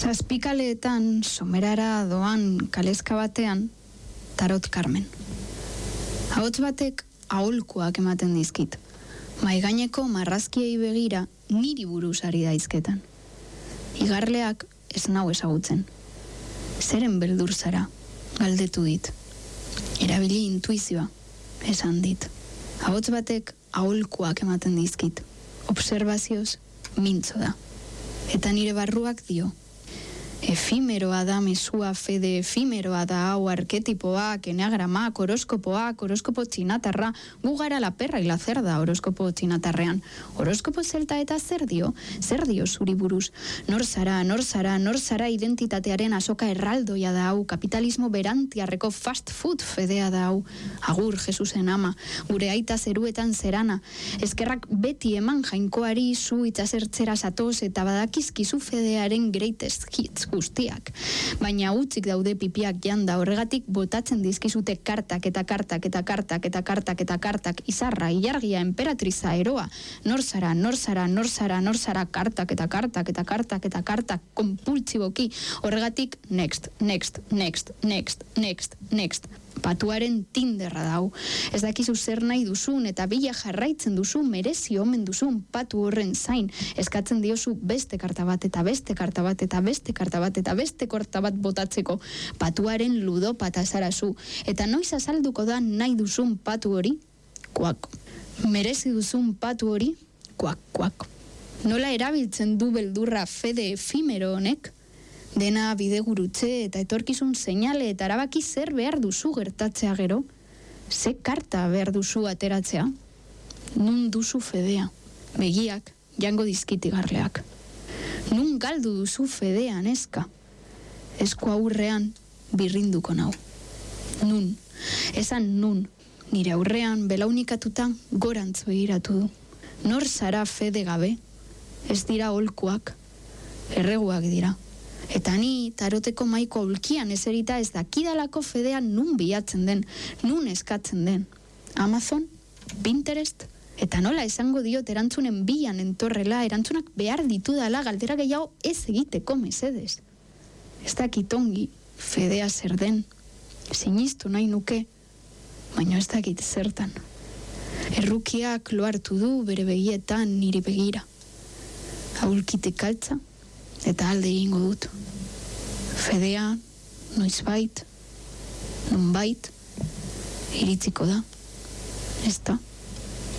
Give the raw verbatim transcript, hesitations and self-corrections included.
Zazpikaleetan somerara doan kalezka batean Tarot Carmen. Ahots batek aholkuak ematen dizkit. Maigaineko marrazkiei begira niri buruz ari daizketan. Igarleak ez nau ezagutzen. Zeren beldur zara, galdetu dit. Erabili intuizioa, esan dit. Ahots batek aholkuak ematen dizkit. Observazioz mintzo da. Eta nire barruak dio. Efimeroa da mesua fede, efimeroa da hau arketipoak, eneagramak, horoskopoak, horoskopo txinatarra, gu gara la perra y la cerda horoskopo txinatarrean. Horoskopo zelta eta zer dio? Zer dio zuri buruz? Nor zara, nor zara, nor zara identitatearen asoka erraldoia da hau, kapitalismo berantiarreko fast food fedea da hau. Agur, Jesusen ama, gure aita zeruetan zerana. Eskerrak beti eman jainkoari zu itxasertzera satoz eta badakizkizu fedearen greatest hits guztiak. Baina utzik daude pipiak janda, horregatik botatzen dizkizute kartak eta kartak eta kartak eta kartak eta kartak, izarra, ilargia, emperatriza, eroa, nor zara, nor zara, nor zara, nor zara, kartak eta kartak eta kartak eta kartak, konpultsiboki, horregatik next, next, next, next, next, next. Patuaren tinderra dau. Ez dakizu zer nahi duzun eta bila jarraitzen duzu, merezi omen duzun patu horren zain. Eskatzen diozu beste karta bat eta beste karta bat eta beste karta bat eta beste karta bat botatzeko. Patuaren ludopata zarazu. Eta noiz azalduko da nahi duzun patu hori? Kuak. Merezi duzun patu hori? Kuak, kuak. Nola erabiltzen du beldurra fede efimero honek? Dena bidegurutze eta etorkizun seinale eta erabaki zer behar duzu gertatzea gero? Ze karta behar duzu ateratzea? Nun duzu fedea? Begiak, jango dizkitigarleak. Nun galdu duzu fedea, neska? Esku aurrean birrinduko nau. Nun, esan nun, nire aurrean belaunikatuta gorantz begiratu du. Nor zara fede gabe? Ez dira holkuak, erreguak dira. Eta ni taroteko maiko aulkian eserita ez dakidalako fedea nun bilatzen den, nun eskatzen den. Amazon, Pinterest, eta nola esango diot erantzunen bilan entorrela, erantzunak behar ditudala galdera gehiago ez egiteko mesedez. Ez dakit ongi fedea zer den, sinistu nahi nuke, baina ez dakit zertan. Errukiak lo hartu du bere begietan niri begira. Aulkitik altza, eta alde egingo dut. Fedea, noizbait, nonbait, iritziko da. Ez da.